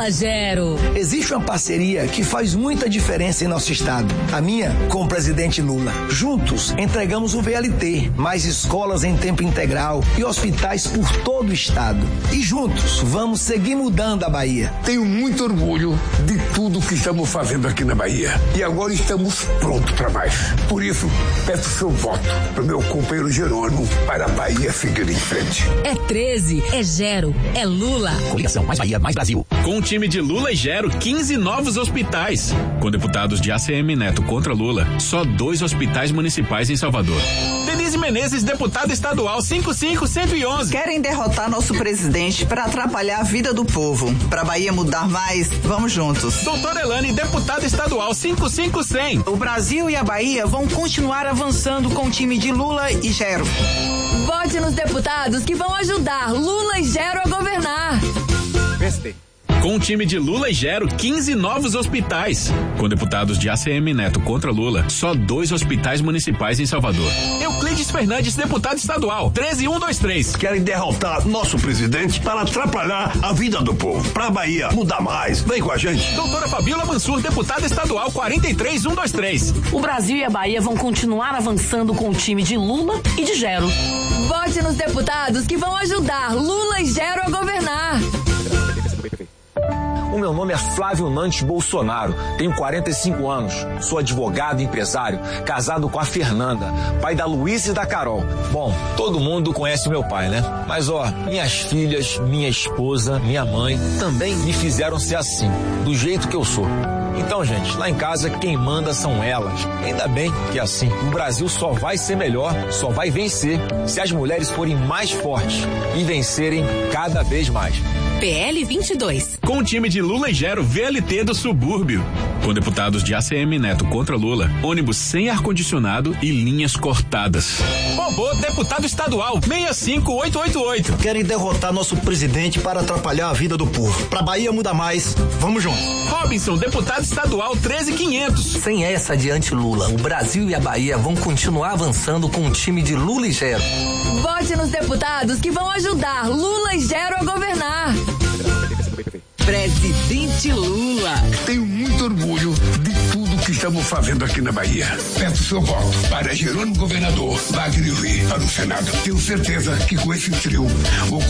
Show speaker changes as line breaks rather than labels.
Fala, Gero.
Existe uma parceria que faz muita diferença em nosso estado. A minha com o presidente Lula. Juntos, entregamos o VLT, mais escolas em tempo integral e hospitais por todo o estado. E juntos, vamos seguir mudando a Bahia.
Tenho muito orgulho de tudo que estamos fazendo aqui na Bahia. E agora estamos prontos para mais. Por isso, peço seu voto para o meu companheiro Jerônimo para a Bahia seguir em frente.
É 13, é Gero, é Lula.
Coligação Mais Bahia, Mais Brasil.
Com o time de Lula e Gero, 15 novos hospitais. Com deputados de ACM Neto contra Lula, só 2 hospitais municipais em Salvador. Denise Menezes, deputada estadual 55111.
Querem derrotar nosso presidente para atrapalhar a vida do povo. Pra Bahia mudar mais, vamos juntos.
Doutora Elane, deputada estadual 55100.
O Brasil e a Bahia vão continuar avançando com o time de Lula e Gero.
Vote nos deputados que vão ajudar Lula e Gero a governar.
Com o time de Lula e Gero, 15 novos hospitais. Com deputados de ACM Neto contra Lula, só 2 hospitais municipais em Salvador. Euclides Fernandes, deputado estadual, 13123.
Querem derrotar nosso presidente para atrapalhar a vida do povo. Pra Bahia mudar mais. Vem com a gente.
Doutora Fabiola Mansur, deputada estadual, 43123.
O Brasil e a Bahia vão continuar avançando com o time de Lula e de Gero.
Vote nos deputados que vão ajudar Lula e Gero a governar.
O meu nome é Flávio Nantes Bolsonaro, tenho 45 anos, sou advogado e empresário, casado com a Fernanda, pai da Luísa e da Carol. Bom, todo mundo conhece meu pai, né? Mas minhas filhas, minha esposa, minha mãe também me fizeram ser assim, do jeito que eu sou. Então, gente, lá em casa quem manda são elas. Ainda bem que é assim. O Brasil só vai ser melhor, só vai vencer se as mulheres forem mais fortes e vencerem cada vez mais.
PL 22.
Com o time de Lula e Gero, VLT do subúrbio. Com deputados de ACM Neto contra Lula, ônibus sem ar-condicionado e linhas cortadas. Bobô, deputado estadual, 65888.
Querem derrotar nosso presidente para atrapalhar a vida do povo. Pra Bahia mudar mais, vamos juntos.
Robinson, deputado estadual, 13500.
Sem essa de anti-Lula, o Brasil e a Bahia vão continuar avançando com o time de Lula e Gero.
Vote nos deputados que vão ajudar Lula e Gero a governar.
Presidente Lula.
Tenho muito orgulho de tudo que estamos fazendo aqui na Bahia. Peço seu voto para Jerônimo Governador, Wagner Lee, para o Senado. Tenho certeza que com esse trio vou